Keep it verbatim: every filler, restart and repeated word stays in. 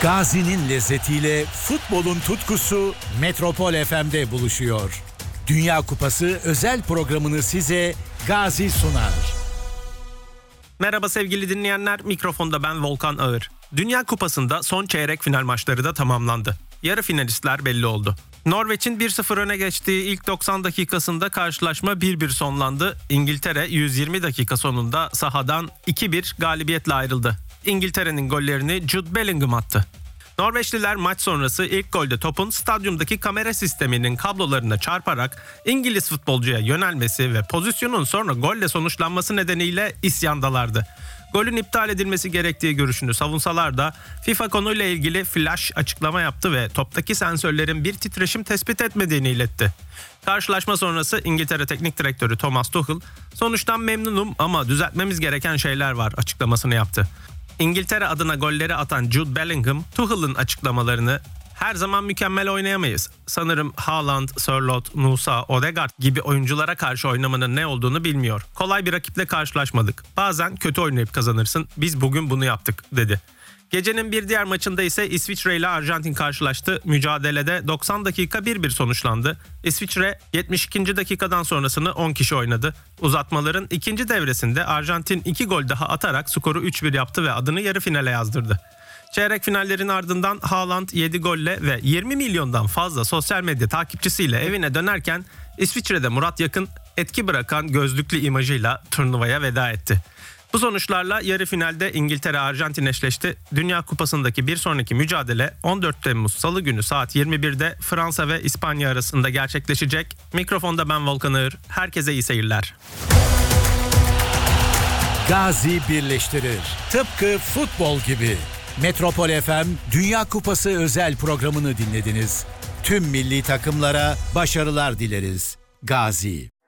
Gazi'nin lezzetiyle futbolun tutkusu Metropol F M'de buluşuyor. Dünya Kupası özel programını size Gazi sunar. Merhaba sevgili dinleyenler, mikrofonda ben Volkan Ağır. Dünya Kupası'nda son çeyrek final maçları da tamamlandı. Yarı finalistler belli oldu. Norveç'in bir sıfır öne geçtiği ilk doksan dakikasında karşılaşma bir bir sonlandı. İngiltere yüz yirmi dakika sonunda sahadan iki bir galibiyetle ayrıldı. İngiltere'nin gollerini Jude Bellingham attı. Norveçliler maç sonrası ilk golde topun stadyumdaki kamera sisteminin kablolarına çarparak İngiliz futbolcuya yönelmesi ve pozisyonun sonra golle sonuçlanması nedeniyle isyandalardı. Golün iptal edilmesi gerektiği görüşünü savunsalar da FIFA konuyla ilgili flash açıklama yaptı ve toptaki sensörlerin bir titreşim tespit etmediğini iletti. Karşılaşma sonrası İngiltere Teknik Direktörü Thomas Tuchel, "Sonuçtan memnunum ama düzeltmemiz gereken şeyler var" açıklamasını yaptı. İngiltere adına golleri atan Jude Bellingham, Tuchel'ın açıklamalarını "Her zaman mükemmel oynayamayız. Sanırım Haaland, Sörloth, Nusa, Odegaard gibi oyunculara karşı oynamanın ne olduğunu bilmiyor. Kolay bir rakiple karşılaşmadık. Bazen kötü oynayıp kazanırsın. Biz bugün bunu yaptık" dedi. Gecenin bir diğer maçında ise İsviçre ile Arjantin karşılaştı. Mücadelede doksan dakika bir bir sonuçlandı. İsviçre yetmiş ikinci dakikadan sonrasını on kişi oynadı. Uzatmaların ikinci devresinde Arjantin iki gol daha atarak skoru üç bir yaptı ve adını yarı finale yazdırdı. Çeyrek finallerin ardından Haaland yedi golle ve yirmi milyondan fazla sosyal medya takipçisiyle evine dönerken İsviçre'de Murat Yakın etki bırakan gözlüklü imajıyla turnuvaya veda etti. Bu sonuçlarla yarı finalde İngiltere-Arjantin eşleşti. Dünya Kupası'ndaki bir sonraki mücadele on dört Temmuz Salı günü saat yirmi birde Fransa ve İspanya arasında gerçekleşecek. Mikrofonda ben Volkan Ağır. Herkese iyi seyirler. Gazi birleştirir. Tıpkı futbol gibi. Metropol F M Dünya Kupası özel programını dinlediniz. Tüm milli takımlara başarılar dileriz. Gazi.